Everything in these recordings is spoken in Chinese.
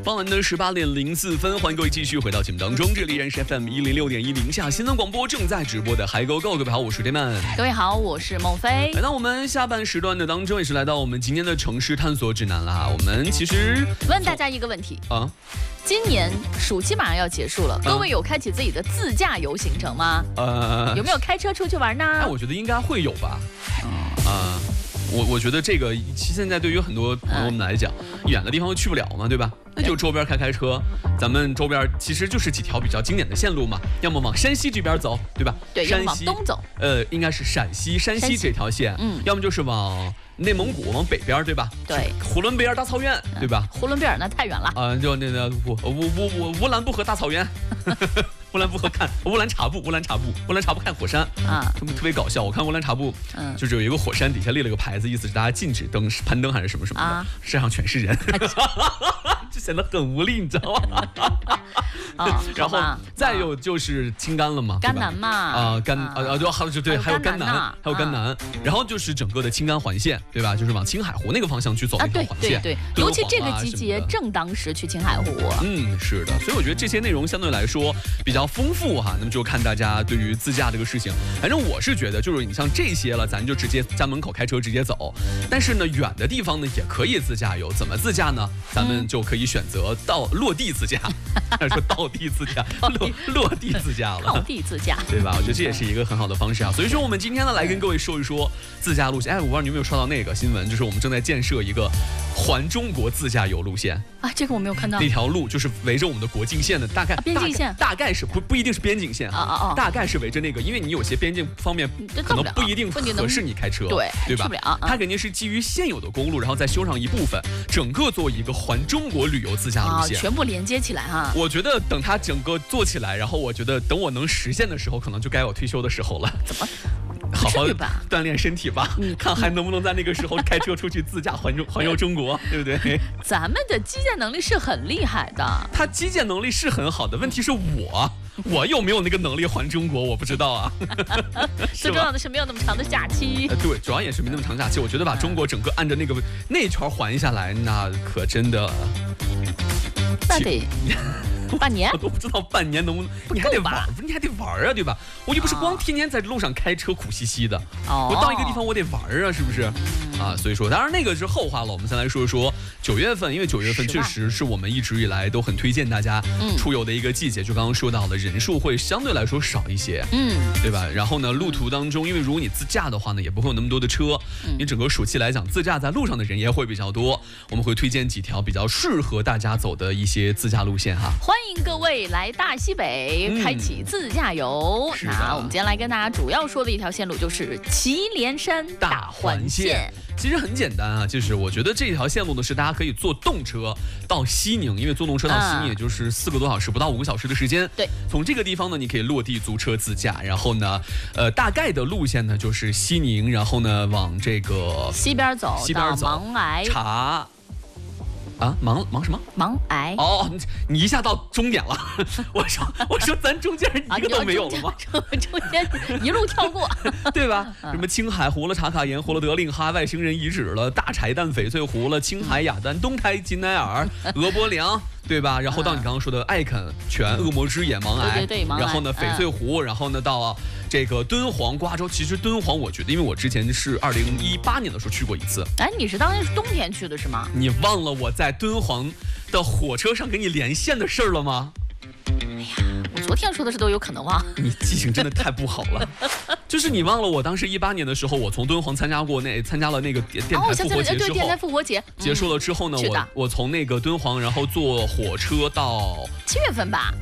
傍晚的18:04，欢迎各位继续回到节目当中，这里依然是 FM106.1宁夏新闻广播正在直播的海狗狗，各位好，我是 Dayman。 各位好，我是孟非。 来到我们下半时段的当中，也是来到我们今天的城市探索指南了。我们其实问大家一个问题啊， 今年暑期马上要结束了，各位有开启自己的自驾游行程吗？有没有开车出去玩呢？ 我觉得应该会有吧。我觉得这个现在对于很多朋友们来讲，远的地方去不了嘛，对吧？那就周边开车，咱们周边其实就是几条比较经典的线路嘛，要么往山西这边走，对吧？ 对，要么往东走。 应该是陕西这条线，要么就是往内蒙古往北边，对吧？ 对， 呼伦贝尔大草原，对吧？ 呼伦贝尔那太远了。 就那个乌兰布和大草原。乌兰布和看乌兰察布看火山啊，特别搞笑。我看乌兰察布，就是有一个火山底下立了个牌子，意思是大家禁止攀登还是什么什么的，山上全是人，就显得很无力，你知道吗？然后再有就是青甘了嘛， 甘南嘛， 对，还有甘南，然后就是整个的青甘环线，对吧？就是往青海湖那个方向去走一条环线， 对，尤其这个季节正当时去青海湖。 是的，所以我觉得这些内容相对来说比较丰富哈，那么就看大家对于自驾这个事情，反正我是觉得就是你像这些了，咱就直接家门口开车直接走。但是呢，远的地方呢也可以自驾游，怎么自驾呢？咱们就可以选择落地自驾，说道地自驾，落地自驾了， 道地自驾， 对吧？我觉得这也是一个很好的方式啊。所以说我们今天呢来跟各位说一说自驾路线。我不知道你有没有刷到那个新闻，就是我们正在建设一个环中国自驾游路线啊，这个我没有看到。 那条路就是围着我们的国境线的，大概边境线， 大概是不一定是边境线大概是围着那个，因为你有些边境方面可能不一定合适你开车，对吧？它肯定是基于现有的公路，然后再修上一部分，整个做一个环中国旅游自驾路线， 全部连接起来哈。 我觉得等它整个做起来，然后我觉得等我能实现的时候，可能就该我退休的时候了。 怎么？ 好好锻炼身体吧，看还能不能在那个时候开车出去自驾环游中国，对不对？ 咱们的基建能力是很厉害的， 他基建能力是很好的，问题是我有没有那个能力环中国，我不知道啊。 最重要的是没有那么长的假期。 对，主要也是没那么长假期。我觉得把中国整个按着那圈环下来，那可真的， 那得半年， 我都不知道半年能不能，你还得玩啊，对吧？我又不是光天天在路上开车苦兮兮的，我到一个地方我得玩啊，是不是？所以说，当然那个是后话了。我们先来说一说9月份，因为9月份确实是我们一直以来都很推荐大家出游的一个季节。就刚刚说到的，人数会相对来说少一些，对吧？然后呢，路途当中，因为如果你自驾的话呢，也不会有那么多的车，你整个暑期来讲，自驾在路上的人也会比较多。我们会推荐几条比较适合大家走的一些自驾路线哈。 欢迎各位来大西北开启自驾游。那我们今天来跟大家主要说的一条线路就是祁连山大环线。 其实很简单啊，就是我觉得这条线路呢是大家可以坐动车到西宁，因为坐动车到西宁也就是4个多小时，不到5个小时的时间。 对， 从这个地方呢，你可以落地租车自驾，然后呢，大概的路线呢就是西宁，然后呢往这个西边走到勐崖查。忙什么？ 勐崖你一下到终点了。我说咱中间一个都没有了吗？ 中间一路跳过， 对吧？什么青海湖了、茶卡岩湖了、德令哈外星人遗址了、大柴旦翡翠湖了、青海雅丹、东台金乃尔、俄伯良。对吧？然后到你刚刚说的艾肯泉、恶魔之眼、勐崖， 对， 然后呢翡翠湖，然后呢到这个敦煌、瓜州。其实敦煌我觉得，因为我之前是2018年的时候去过一次。 你是当年是冬天去的是吗？ 你忘了我在敦煌的火车上给你连线的事儿了吗？ 哎呀，我昨天说的是都有可能忘。 你记性真的太不好了。就是你忘了我当时18年的时候，我从敦煌参加了那个电台复活节之后， 电台复活节结束了之后呢，我从那个敦煌，然后坐火车到 7月份吧，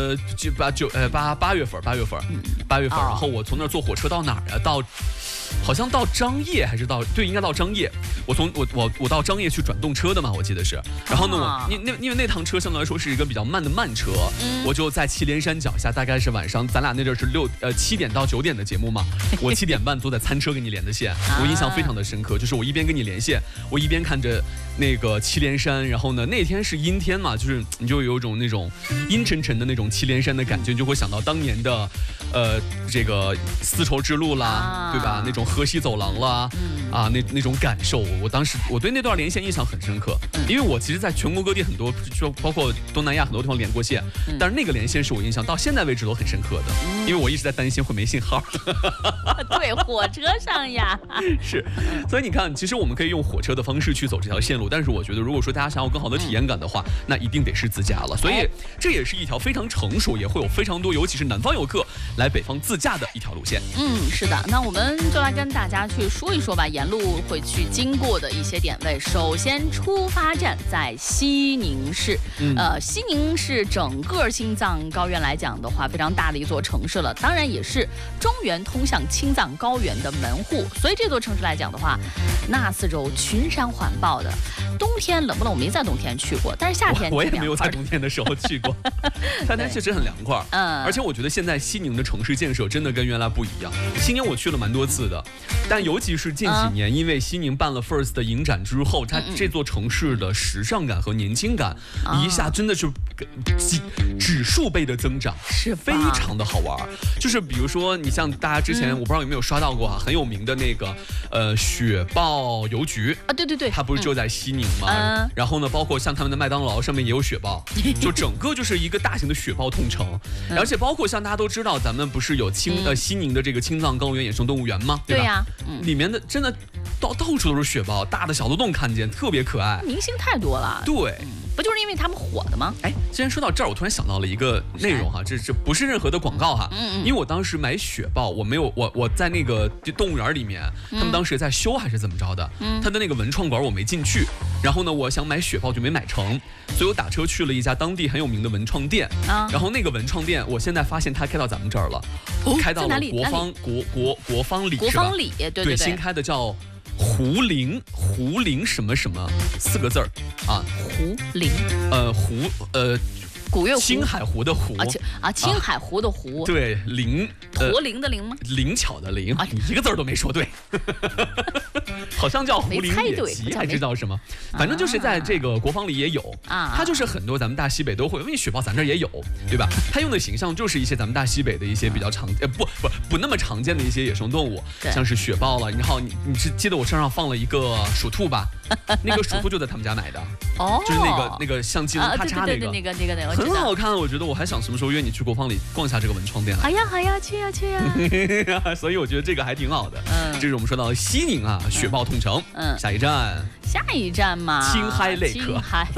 8月份，然后我从那儿坐火车到哪儿啊？好像到张掖还是应该到张掖。我到张掖去转动车的嘛，我记得是。然后呢，因为那趟车相对来说是一个比较慢的慢车，我就在祁连山脚下，大概是晚上，咱俩那阵是7点到9点的节目嘛，我7点半坐在餐车跟你连的线，我印象非常的深刻，就是我一边跟你连线，我一边看着那个祁连山，然后呢那天是阴天嘛，就是你就有种那种阴沉沉的那种祁连山的感觉，就会想到当年的这个丝绸之路啦，对吧？那种种河西走廊啦，那种感受，我当时我对那段连线印象很深刻，因为我其实在全国各地很多，就包括东南亚很多地方连过线，但是那个连线是我印象到现在为止都很深刻的，因为我一直在担心会没信号。 对，火车上呀， 是，所以你看，其实我们可以用火车的方式去走这条线路，但是我觉得如果说大家想要更好的体验感的话，那一定得是自驾了。所以这也是一条非常成熟，也会有非常多，尤其是南方游客来北方自驾的一条路线。 是的，那我们就来跟大家去说一说吧，沿路会去经过的一些点位。首先出发站在西宁市，西宁是整个青藏高原来讲的话非常大的一座城市了，当然也是中原通向青藏高原的门户。所以这座城市来讲的话，那四周群山环抱的。冬天冷不冷？我没在冬天去过，但是夏天我也没有在冬天的时候去过。夏天确实很凉快，而且我觉得现在西宁的城市建设真的跟原来不一样。西宁我去了蛮多次的，但尤其是近几年，因为西宁办了 FIRST 的影展之后，它这座城市的时尚感和年轻感一下真的是指数倍的增长，是非常的好玩。就是比如说，你像大家之前我不知道有没有刷到过很有名的那个雪豹邮局啊，对， 它不是就在西宁吗？然后呢，包括像他们的麦当劳上面也有雪豹，就整个就是一个大型的雪豹痛城。而且包括像大家都知道，咱们不是有西宁的这个青藏高原野生动物园吗？对吧？ 对呀， 里面的真的到处都是雪豹，大的小的都能看见，特别可爱。 明星太多了。 对。 不就是因为他们火的吗？ 既然说到这儿，我突然想到了一个内容哈，这不是任何的广告哈，因为我当时买雪豹，我在那个动物园里面，他们当时在修还是怎么着的，他的那个文创馆我没进去，然后呢，我想买雪豹就没买成，所以我打车去了一家当地很有名的文创店，然后那个文创店，我现在发现它开到咱们这儿了，开到了国芳里， 国芳里，对， 新开的叫。胡林什么什么4个字儿啊？ 胡林，古月湖， 青海湖的湖青海湖的湖， 对，灵， 驼铃的铃吗？ 灵巧的灵，你一个字儿都没说对，好像叫胡林野集，还知道什么？反正就是在这个国芳里也有它就是很多咱们大西北都会，因为雪豹咱这儿也有，对吧？它用的形象就是一些咱们大西北的一些比较不那么常见的一些野生动物，像是雪豹了。然后你是记得我身上放了一个鼠兔吧？那个鼠兔就在他们家买的，就是那个相机能咔嚓那个。很好看，我觉得我还想什么时候约你去国芳里逛一下这个文创店。 好呀，去呀。 所以我觉得这个还挺好的。这是我们说到西宁啊，雪豹痛城。下一站嘛，青海雷克。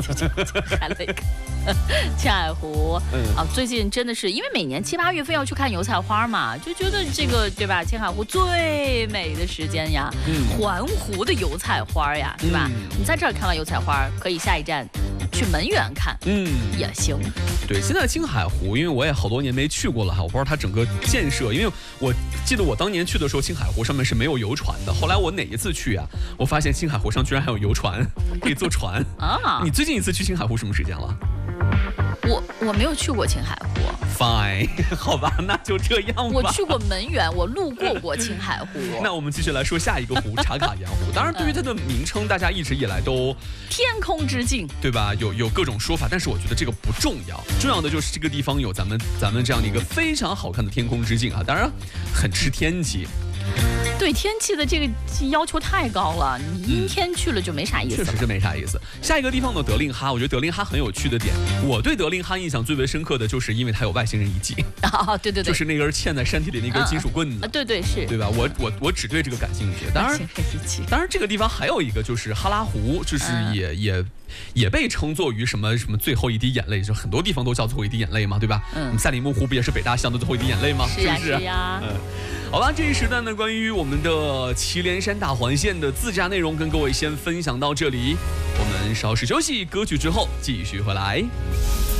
青海湖最近真的是因为每年7、8月份要去看油菜花嘛，就觉得这个对吧？青海湖最美的时间呀，环湖的油菜花呀，对吧？你在这儿看完油菜花，可以下一站去门源看，也行。 对，现在青海湖，因为我也好多年没去过了哈，我不知道它整个建设，因为我记得我当年去的时候，青海湖上面是没有游船的。后来我哪一次去啊，我发现青海湖上居然还有游船，可以坐船啊！你最近一次去青海湖什么时间了？ 我没有去过青海湖。 Fine， 好吧，那就这样吧。 我去过门源，我路过青海湖。 那我们继续来说下一个湖——茶卡盐湖。当然，对于它的名称，大家一直以来都天空之镜， 对吧？有各种说法，但是我觉得这个不重要，重要的就是这个地方有咱们这样的一个非常好看的天空之镜啊。当然，很吃天气。 对天气的这个要求太高了，你阴天去了就没啥意思了。 确实是没啥意思。下一个地方呢，德令哈，我觉得德令哈很有趣的点，我对德令哈印象最为深刻的就是因为它有外星人遗迹。 对， 就是那根嵌在山体里那根金属棍子。 对，是， 对吧？我只对这个感兴趣。当然这个地方还有一个就是哈拉湖，就是也被称作于什么最后一滴眼泪，就很多地方都叫最后一滴眼泪嘛，对吧？赛里木湖不也是北大乡的最后一滴眼泪吗？ 是不是？ 好吧，这一时段呢，关于我们的祁连山大环线的自驾内容，跟各位先分享到这里。我们稍事休息，歌曲之后继续回来。